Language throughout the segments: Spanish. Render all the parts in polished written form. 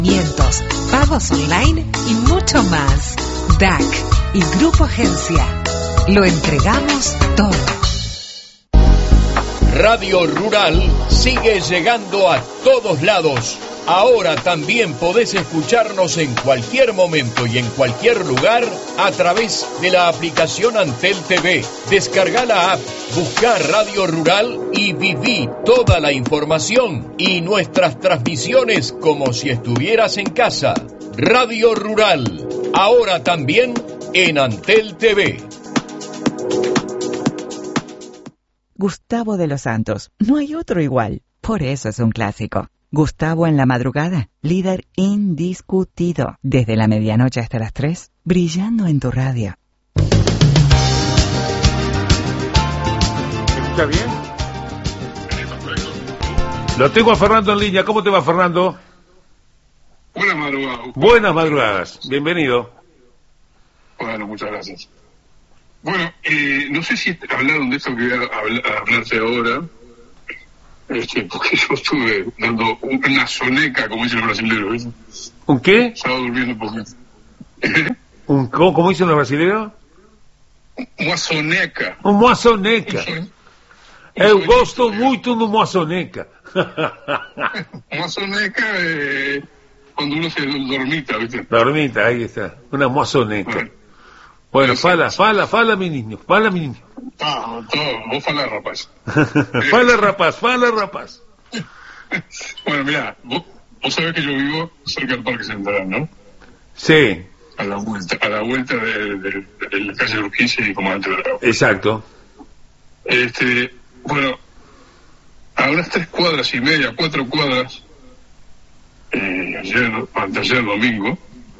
Pagos online y mucho más. DAC y Grupo Agencia. Lo entregamos todo. Radio Rural sigue llegando a todos lados. Ahora también podés escucharnos en cualquier momento y en cualquier lugar a través de la aplicación Antel TV. Descarga la app, busca Radio Rural y viví toda la información y nuestras transmisiones como si estuvieras en casa. Radio Rural, ahora también en Antel TV. Gustavo de los Santos, no hay otro igual, por eso es un clásico. Gustavo en la madrugada, líder indiscutido, desde la medianoche hasta las 3, brillando en tu radio. ¿Está bien? Lo tengo a Fernando en línea. ¿Cómo te va, Fernando? Buenas madrugadas. Buenas madrugadas. Bienvenido. Bueno, muchas gracias. Bueno, no sé si hablaron de esto que voy a hablarse ahora, porque yo estuve dando una soneca, como dicen los brasileños, ¿ves? ¿Un qué? Estaba durmiendo un poquito. ¿Cómo dicen los brasileños? Uma soneca. Uma soneca. Eu gosto muito do uma soneca. Uma soneca, cuando uno se dormita, ¿viste? Dormita, ahí está. Una mozoneca. Bueno, fala, mi niño. Todo, vos fala, rapaz. Fala, rapaz. Bueno, mirá, vos sabés que yo vivo cerca del Parque Central, ¿no? Sí. A la vuelta de la calle Urquiza y Comandante Bravo. Exacto. Bueno, a unas 3 cuadras y media, 4 cuadras, anteayer domingo,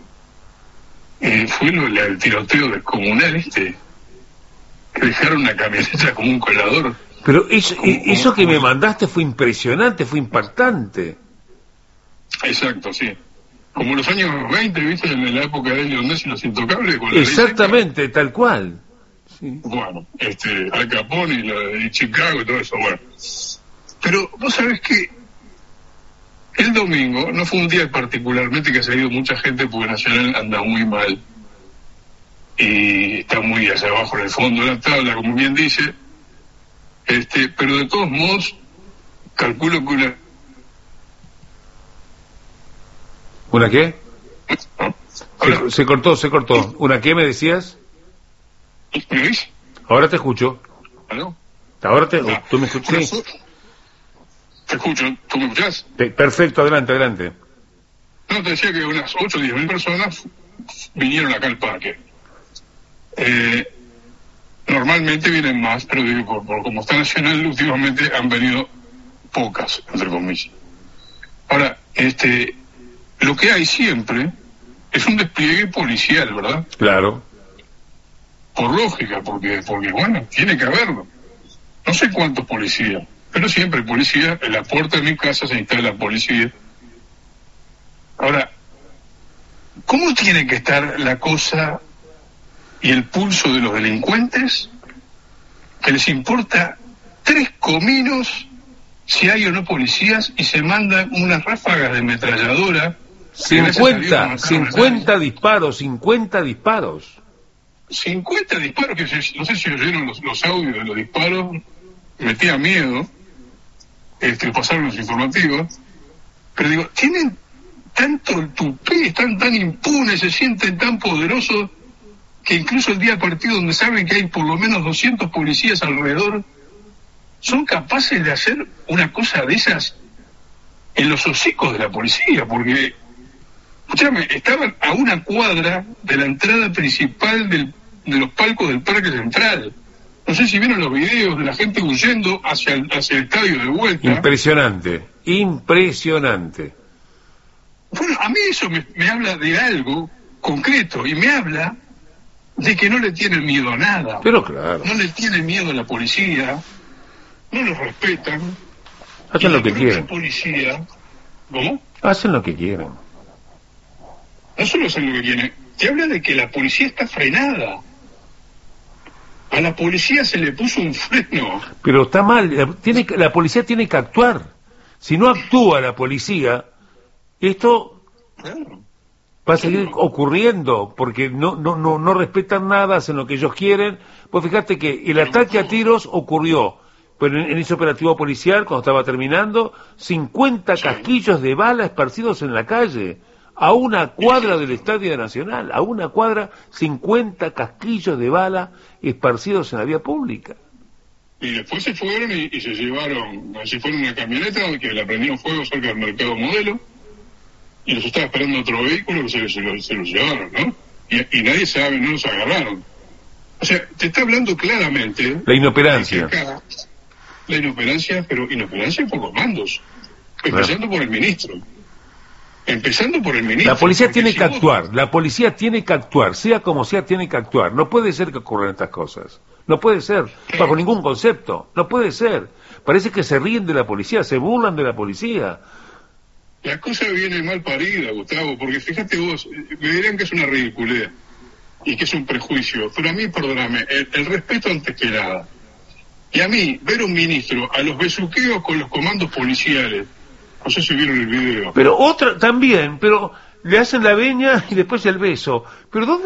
fue el tiroteo descomunal que dejaron una camioneta como un colador. Pero eso que me mandaste fue impresionante, fue impactante. Exacto, sí. Como los años 20, ¿viste? En la época de Leonés y los Intocables. Con exactamente, tal cual. Sí. Bueno, Al Capone y Chicago y todo eso, bueno. Pero vos sabés que el domingo no fue un día particularmente que ha salido mucha gente porque Nacional anda muy mal y está muy hacia abajo en el fondo de la tabla, como bien dice, pero de todos modos calculo que ¿Una qué? ¿No? Se cortó. ¿Una qué me decías? ¿Me oís? Ahora te escucho. ¿Aló? Ahora ¿tú me escuchas? Sí. Te escucho, ¿tú me escuchás? Perfecto, adelante. No, te decía que unas 8 o 10 mil personas vinieron acá al parque. Normalmente vienen más, pero digo, por como está Nacional, últimamente han venido pocas, entre comillas. Ahora, lo que hay siempre es un despliegue policial, ¿verdad? Claro. Por lógica, porque bueno, tiene que haberlo. No sé cuántos policías, pero siempre hay policía. En la puerta de mi casa se instala policía. Ahora, ¿cómo tiene que estar la cosa y el pulso de los delincuentes que les importa 3 cominos si hay o no policías y se mandan unas ráfagas de metralladora? 50 disparos. 50 disparos, que no sé si oyeron los audios de los disparos, metía miedo, pasaron los informativos, pero digo, tienen tanto el tupé, están tan impunes, se sienten tan poderosos, que incluso el día del partido, donde saben que hay por lo menos 200 policías alrededor, son capaces de hacer una cosa de esas en los hocicos de la policía, porque, escúchame, estaban a una cuadra de la entrada principal de los palcos del Parque Central. No sé si vieron los videos de la gente huyendo hacia el estadio de vuelta. Impresionante. Bueno, a mí eso me habla de algo concreto, y me habla de que no le tienen miedo a nada. Pero claro. No le tienen miedo a la policía, no los respetan. Hacen lo que quieren. Policía, ¿cómo? Hacen lo que quieren. No solo hacen lo que quieren, te habla de que la policía está frenada. A la policía se le puso un freno. Pero está mal, la policía tiene que actuar. Si no actúa la policía, esto Claro. Va a seguir ocurriendo, porque no respetan nada, hacen lo que ellos quieren. Pues fíjate que el ataque a tiros ocurrió, pero en ese operativo policial, cuando estaba terminando, 50 casquillos de bala esparcidos en la calle, a una cuadra del Estadio Nacional, a una cuadra, 50 casquillos de bala esparcidos en la vía pública. Y después se fueron y se llevaron, se fueron una camioneta que la prendieron fuego cerca del Mercado Modelo, y los estaba esperando otro vehículo que se los llevaron, ¿no? Y nadie sabe, no los agarraron. O sea, te está hablando claramente... La inoperancia. Acá, la inoperancia, pero inoperancia por los mandos. Empezando por el ministro. La policía tiene que actuar, la policía tiene que actuar, sea como sea, tiene que actuar. No puede ser que ocurran estas cosas. No puede ser, bajo ningún concepto. No puede ser. Parece que se ríen de la policía, se burlan de la policía. La cosa viene mal parida, Gustavo, porque fíjate vos, me dirán que es una ridiculez y que es un prejuicio, pero a mí, perdóname, el respeto antes que nada. Y a mí, ver un ministro a los besuqueos con los comandos policiales, no sé si vieron el video. Pero otra también, pero le hacen la veña y después el beso. Pero ¿dónde